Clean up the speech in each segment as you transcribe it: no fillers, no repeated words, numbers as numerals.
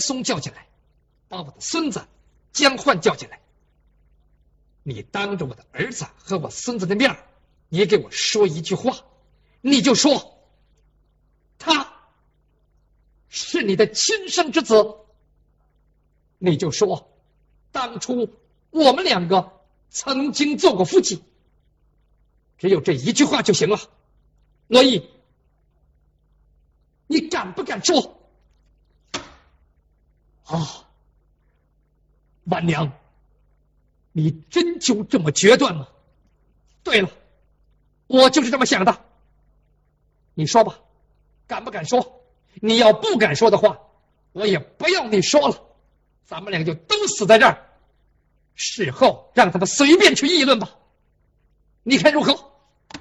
松叫进来，把我的孙子江焕叫进来。你当着我的儿子和我孙子的面，你给我说一句话，你就说他是你的亲生之子，你就说当初我们两个曾经做过夫妻，只有这一句话就行了。罗毅，你敢不敢说？啊，婉娘，你真就这么决断吗？对了，我就是这么想的。你说吧，敢不敢说？你要不敢说的话，我也不要你说了，咱们两个就都死在这儿，事后让他们随便去议论吧，你看如何？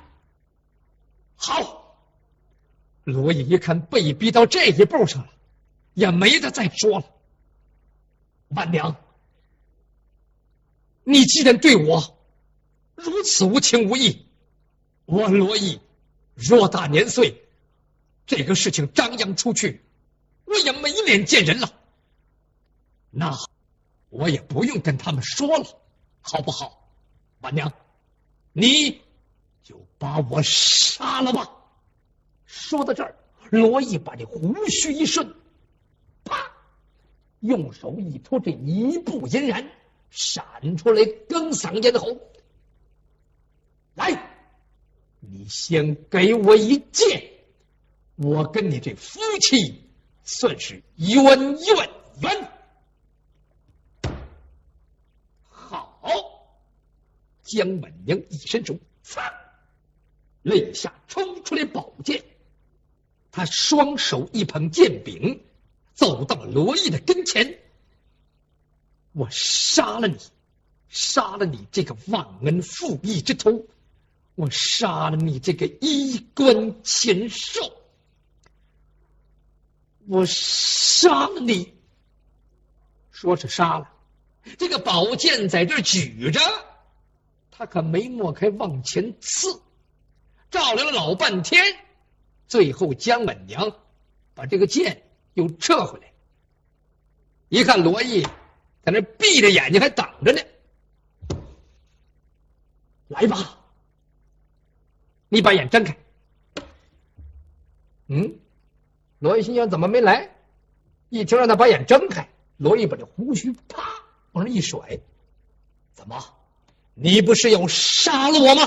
好。罗毅一看被逼到这一步上了，也没得再说了。婉娘，你既然对我如此无情无义，我罗毅偌大年岁，这个事情张扬出去，我也没脸见人了，那我也不用跟他们说了，好不好？婉娘，你就把我杀了吧。说到这儿，罗毅把这胡须一顺，啪，用手一托，这一步引然闪出来，哽嗓咽喉：来，你先给我一剑，我跟你这夫妻算是冤冤冤。好，江婉娘一伸手，肋下抽出来宝剑，他双手一捧剑柄，走到罗毅的跟前：我杀了你，杀了你这个忘恩负义之徒，我杀了你这个衣冠禽兽，我杀了你。说是杀了，这个宝剑在这举着，他可没抹开往前刺，照亮了老半天，最后江婉娘把这个剑又撤回来，一看罗毅在那闭着眼睛还等着呢。来吧，你把眼睁开。罗毅心想怎么没来，一听让他把眼睁开，罗毅把这胡须啪往上一甩：怎么，你不是要杀了我吗？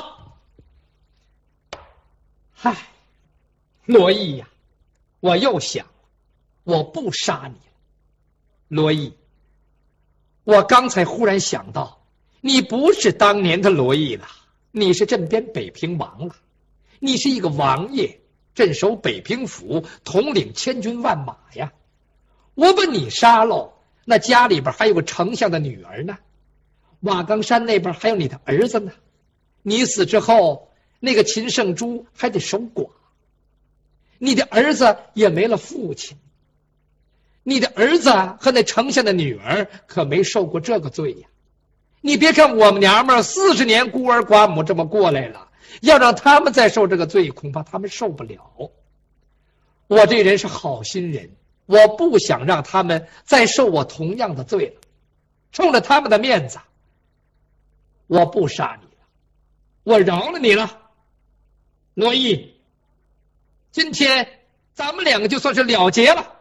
嗨，罗毅呀，我又想，我不杀你了。罗毅，我刚才忽然想到，你不是当年的罗毅了，你是镇边北平王了，你是一个王爷，镇守北平府，统领千军万马呀。我把你杀了，那家里边还有个丞相的女儿呢，瓦岗山那边还有你的儿子呢，你死之后，那个秦圣珠还得守寡，你的儿子也没了父亲，你的儿子和那丞相的女儿可没受过这个罪呀。你别看我们娘们40年孤儿寡母这么过来了，要让他们再受这个罪，恐怕他们受不了。我这人是好心人，我不想让他们再受我同样的罪了，冲着他们的面子，我不杀你了，我饶了你了。罗毅，今天咱们两个就算是了结了。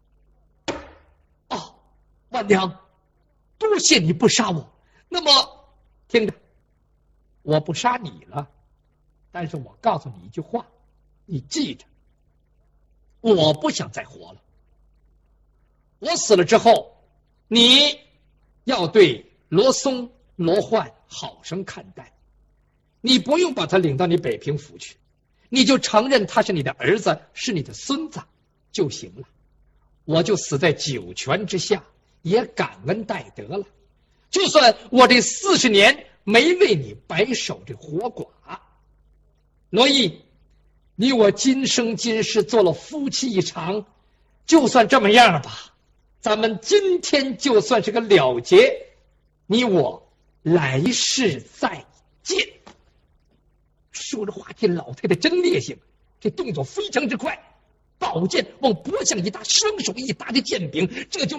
哦，婉娘，多谢你不杀我。那么听着，我不杀你了，但是我告诉你一句话，你记着，我不想再活了。我死了之后，你要对罗松、罗焕好生看待，你不用把他领到你北平府去，你就承认他是你的儿子，是你的孙子就行了。我就死在九泉之下，也感恩戴德了。就算我这40年没为你白守这活寡。罗毅，你我今生今世做了夫妻一场，就算这么样吧，咱们今天就算是个了结，你我来世再见。说着话，这老太太真烈性，这动作非常之快，宝剑往脖项一搭，双手一搭的剑柄，这就